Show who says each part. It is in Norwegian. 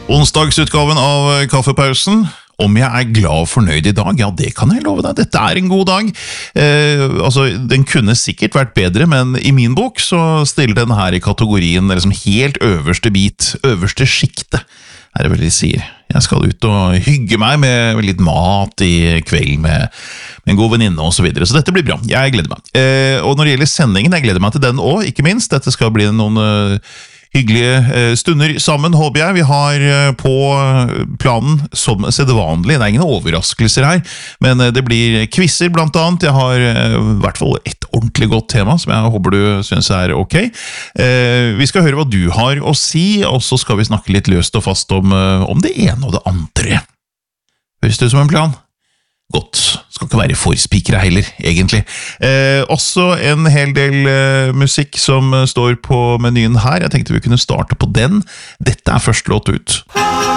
Speaker 1: Onsdagsutgaven av Kaffepausen. Om jeg er glad og fornøyd i dag, ja, det kan jeg love deg. Dette er en god dag. Den kunne sikkert vært bedre, men i min bok så stiller den her i kategorien liksom helt øverste bit, øverste skiktet, er det vel de sier. Jeg skal ut og hygge meg med litt mat i kveld med en god venninne og så videre, så dette blir bra. Jeg gleder meg. Og når det gjelder sendingen, jeg gleder meg til den også, ikke minst. Dette skal bli noen hyggelige stunder sammen, håper jeg. Vi har på planen som sedvanlig, det er ingen overraskelser her, men det blir quizzer blant annet. Jeg har i hvert fall et ordentlig godt tema som jeg håper du synes er ok. Vi skal høre hva du har å si, og så skal vi snakke litt løst og fast om det ene og det andre. Høres det ut som en plan? Godt, skal ikke være for spikere heller, egentlig. Også en hel del musikk som står på menyen her. Jeg tenkte vi kunne starte på den. Dette er første låt ut.